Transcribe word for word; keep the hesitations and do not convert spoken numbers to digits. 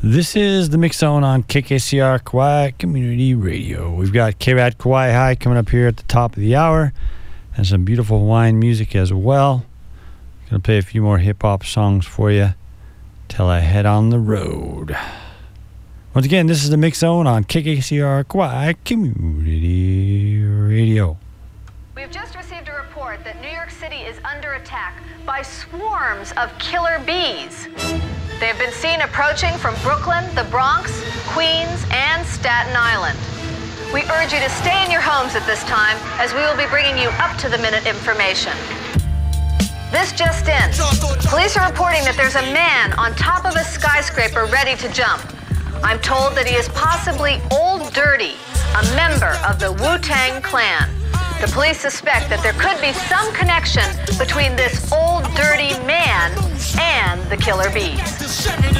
This is the Mix Zone on K K C R Kauai Community Radio. We've got K-Rad Kauai High coming up here at the top of the hour, and some beautiful Hawaiian music as well. Gonna play a few more hip-hop songs for you till I head on the road. Once again, this is the Mix Zone on K K C R Kauai Community Radio. We've just received a report that New York City is under attack by swarms of killer bees. They have been seen approaching from Brooklyn, the Bronx, Queens, and Staten Island. We urge you to stay in your homes at this time, as we will be bringing you up-to-the-minute information. This just in. Police are reporting that there's a man on top of a skyscraper ready to jump. I'm told that he is possibly Old Dirty, a member of the Wu-Tang Clan. The police suspect that there could be some connection between this Old Dirty man and the killer bees.